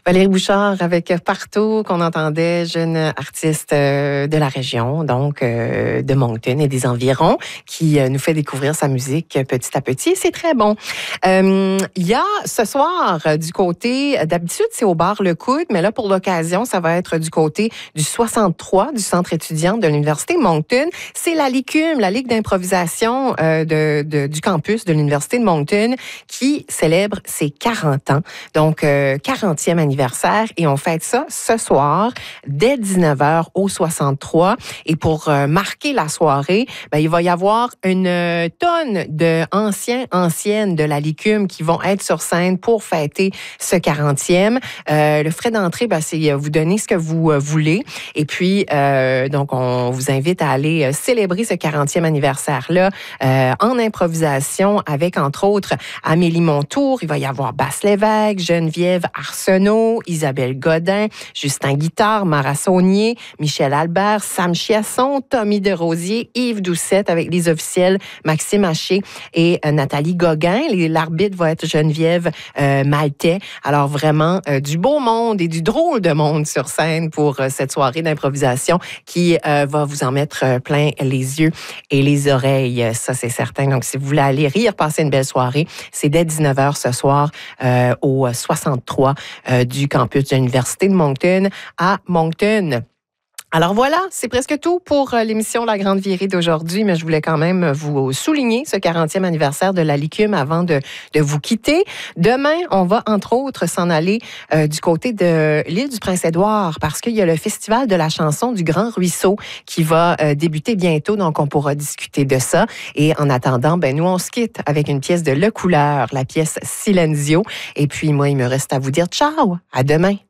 Valérie Bouchard avec Partout, qu'on entendait, jeune artiste de la région, donc de Moncton et des environs, qui nous fait découvrir sa musique petit à petit. C'est très bon. Il y a ce soir du côté, d'habitude c'est au bar Le Coude, mais là pour l'occasion, ça va être du côté du 63 du centre étudiant de l'Université de Moncton. C'est la LICUM, la Ligue d'improvisation du campus de l'Université de Moncton, qui célèbre ses 40 ans. Donc, 40e anniversaire. Et on fête ça ce soir, dès 19h au 63. Et pour marquer la soirée, il va y avoir une tonne de anciennes de la LICUM qui vont être sur scène pour fêter ce 40e. Le frais d'entrée, c'est vous donner ce que vous voulez. Et puis, donc, on vous invite à aller célébrer ce 40e anniversaire-là en improvisation avec, entre autres, Amélie Montour. Il va y avoir Basse Lévesque, Geneviève Arsenault, Isabelle Godin, Justin Guittard, Mara Saunier, Michel Albert, Sam Chiasson, Tommy Desrosiers, Yves Doucette avec les officiels Maxime Haché et Nathalie Gauguin. L'arbitre va être Geneviève Maltais. Alors vraiment du beau monde et du drôle de monde sur scène pour cette soirée d'improvisation qui va vous en mettre plein les yeux et les oreilles. Ça, c'est certain. Donc, si vous voulez aller rire, passer une belle soirée, c'est dès 19h ce soir au 63 du campus de l'Université de Moncton à Moncton. Alors voilà, c'est presque tout pour l'émission La Grande Virée d'aujourd'hui, mais je voulais quand même vous souligner ce 40e anniversaire de la LICUM avant de vous quitter. Demain, on va entre autres s'en aller du côté de l'île du Prince-Édouard parce qu'il y a le Festival de la chanson du Grand Ruisseau qui va débuter bientôt, donc on pourra discuter de ça. Et en attendant, nous on se quitte avec une pièce de Le Couleur, la pièce Silenzio. Et puis moi, il me reste à vous dire ciao, à demain.